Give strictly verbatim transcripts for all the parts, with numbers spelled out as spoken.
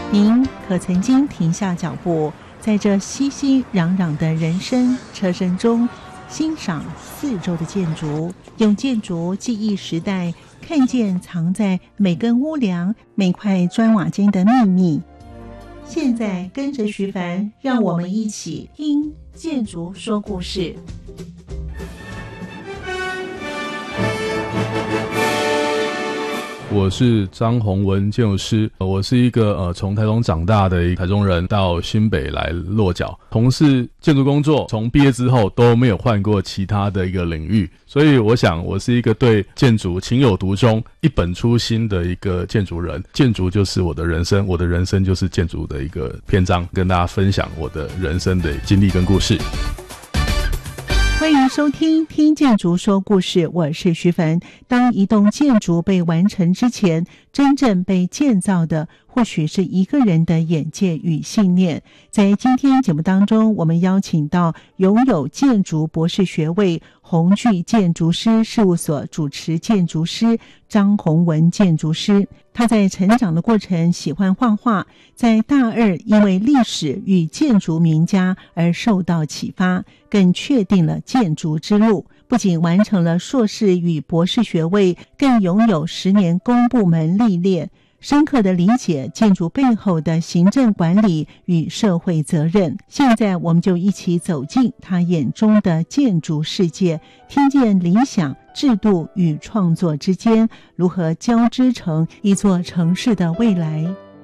您可曾经停下脚步，在这熙熙攘攘的人声车声中，欣赏四周的建筑，用建筑记忆时代，看见藏在每根屋梁、每块砖瓦间的秘密。现在跟着徐凡，让我们一起听建筑说故事。 我是张宏文建筑师，我是一个呃从台中长大的一个台中人，到新北来落脚，从事建筑工作，从毕业之后都没有换过其他的一个领域，所以我想我是一个对建筑情有独钟、一本初心的一个建筑人。建筑就是我的人生，我的人生就是建筑的一个篇章，跟大家分享我的人生的经历跟故事。 欢迎收听听建筑说故事，我是徐凡。当一栋建筑被完成之前，真正被建造的或许是一个人的眼界与信念。在今天节目当中，我们邀请到拥有建筑博士学位宏聚建筑师事务所主持建筑师张宏文建筑师。他在成长的过程喜欢画画，在大二因为历史与建筑名家而受到启发，更确定了建筑之路。不仅完成了硕士与博士学位，更拥有十年公部门历练，深刻地理解建筑背后的行政管理与社会责任。现在我们就一起走进他眼中的建筑世界，听见理想、制度与创作之间如何交织成一座城市的未来。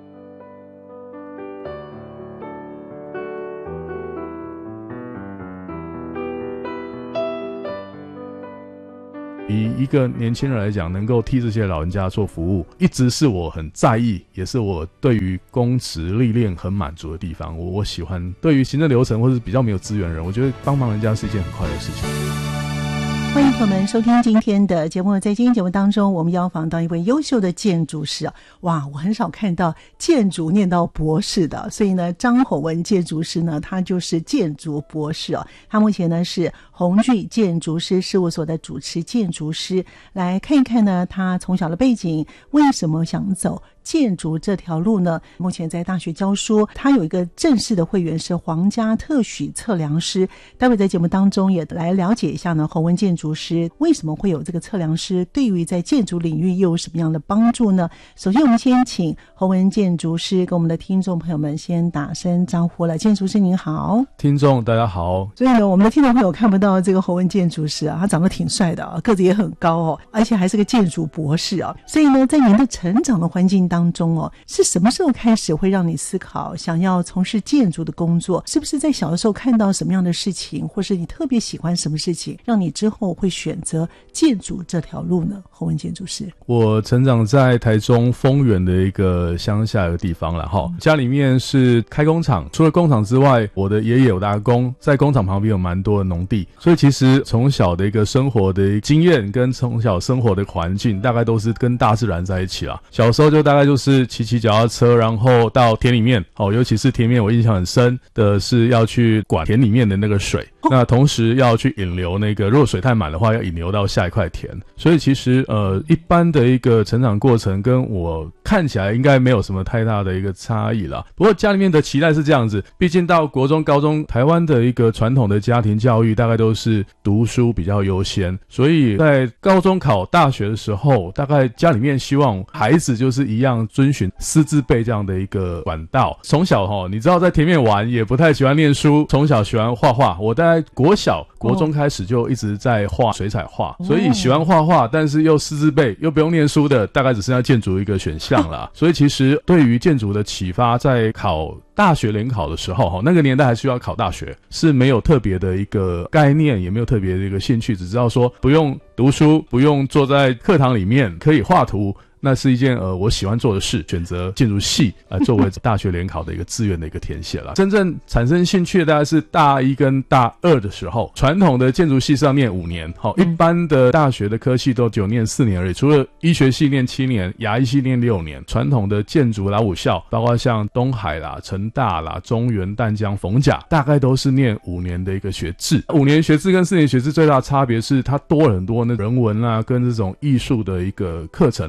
以一个年轻人来讲，能够替这些老人家做服务，一直是我很在意，也是我对于公职历练很满足的地方。我我喜欢对于行政流程或是比较没有资源的人，我觉得帮忙人家是一件很快乐的事情。 欢迎朋友们收听今天的节目。在今天节目当中，我们邀访到一位优秀的建筑师啊，哇，我很少看到建筑念到博士的，所以呢，张宏文建筑师呢，他就是建筑博士哦。他目前呢是宏聚建筑师事务所的主持建筑师。来看一看呢，他从小的背景，为什么想走建筑这条路呢？目前在大学教书，他有一个正式的会员是皇家特许测量师。待会在节目当中也来了解一下呢，宏文建筑师为什么会有这个测量师，对于在建筑领域又有什么样的帮助呢？首先我们先请宏文建筑师跟我们的听众朋友们先打声招呼了。建筑师您好。 听众大家好。 所以呢，我们的听众朋友看不到这个宏文建筑师啊，他长得挺帅的啊，个子也很高哦，而且还是个建筑博士啊。所以呢，在您的成长的环境当中当中哦，是什么时候开始会让你思考想要从事建筑的工作？是不是在小的时候看到什么样的事情，或是你特别喜欢什么事情，让你之后会选择建筑这条路呢？宏文建筑师，我成长在台中丰原的一个乡下的地方啦，齁，家里面是开工厂，除了工厂之外，我的爷爷我的阿公在工厂旁边有蛮多的农地，所以其实从小的一个生活的经验跟从小生活的环境，大概都是跟大自然在一起啦。小时候就大概就是骑骑脚踏车，然后到田里面，哦，尤其是田里面我印象很深的是要去管田里面的那个水，那同时要去引流那个，如果水太满的话要引流到下一块田。所以其实呃一般的一个成长过程跟我看起来应该没有什么太大的一个差异啦。不过家里面的期待是这样子，毕竟到国中高中台湾的一个传统的家庭教育大概都是读书比较优先，所以在高中考大学的时候，大概家里面希望孩子就是一样遵循师资辈这样的一个管道。从小齁，你知道在田面玩也不太喜欢念书，从小喜欢画画，我大概国小国中开始就一直在画水彩画，所以喜欢画画，但是又师资辈又不用念书的，大概只剩下建筑一个选项啦。所以其实对于建筑的启发，在考大学联考的时候，那个年代还需要考大学，是没有特别的一个概念，也没有特别的一个兴趣，只知道说不用读书，不用坐在课堂里面，可以画图，那是一件呃我喜欢做的事，选择建筑系来、呃、作为大学联考的一个志愿的一个填写啦。真正产生兴趣的大概是大一跟大二的时候，传统的建筑系是要念五年，好，一般的大学的科系都只有念四年而已，除了医学系念七年，牙医系念六年，传统的建筑老五校，包括像东海啦、成大啦、中原、淡江、逢甲，大概都是念五年的一个学制。五年学制跟四年学制最大的差别是它多了很多那人文啊跟这种艺术的一个课程，还有包括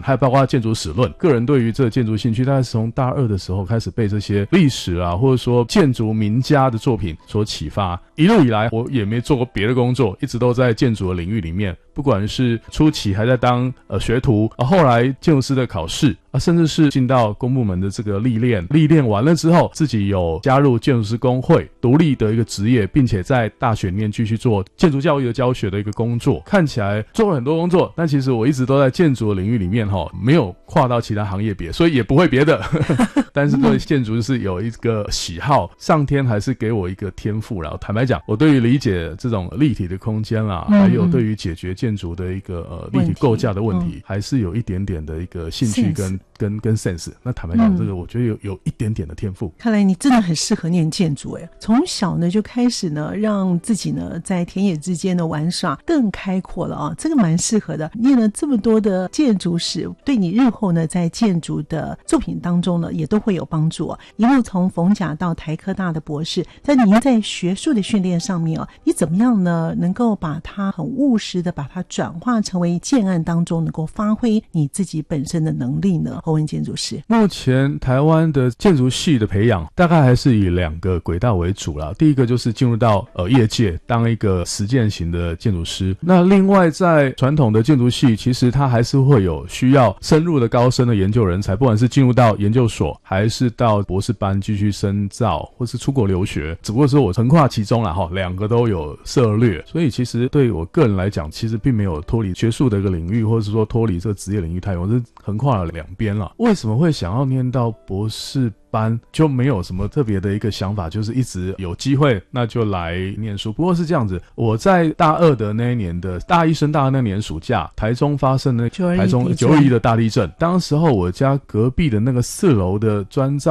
建筑史论。个人对于这个建筑兴趣大概是从大二的时候开始被这些历史啊，或者说建筑名家的作品所启发。一路以来我也没做过别的工作，一直都在建筑的领域里面，不管是初期还在当呃学徒啊，后来建筑师的考试啊，甚至是进到公部门的这个历练，历练完了之后，自己有加入建筑师工会，独立的一个职业，并且在大学里面继续做建筑教育的教学的一个工作。看起来做了很多工作，但其实我一直都在建筑的领域里面哈，没有跨到其他行业别，所以也不会别的但是对建筑是有一个喜好，上天还是给我一个天赋。然后坦白讲，我对于理解这种立体的空间啦，嗯、还有对于解决建筑的一个呃立体构架的问题，嗯、还是有一点点的一个兴趣跟跟跟 sense。那坦白讲，嗯、这个我觉得有有一点点的天赋。 看来你真的很适合念建筑诶，从小呢就开始呢让自己呢在田野之间的玩耍更开阔了啊，这个蛮适合的。念了这么多的建筑史，对你日后呢在建筑的作品当中呢也都会有帮助啊。一路从逢甲到台科大的博士，在您在学术的训练上面啊，你怎么样呢能够把它很务实的把它转化成为建案当中能够发挥你自己本身的能力呢？侯文建筑师， 目前台湾的建筑系的培养大概还是以两个轨道为主啦。第一个就是进入到呃业界当一个实践型的建筑师，那另外在传统的建筑系，其实它还是会有需要深入的高深的研究人才，不管是进入到研究所还是到博士班继续深造，或是出国留学，只不过说我横跨其中啦齁，两个都有涉略。所以其实对我个人来讲，其实并没有脱离学术的一个领域，或者是说脱离这个职业领域太远，我是横跨了两边了。为什么会想要念到博士班，就没有什么特别的一个想法，就是一直有机会那就来念书。不过是这样子，我在大二的那一年的大一升大二那年暑假，台中发生了台中九二一的大地震，当时候我家隔壁的那个四楼的砖造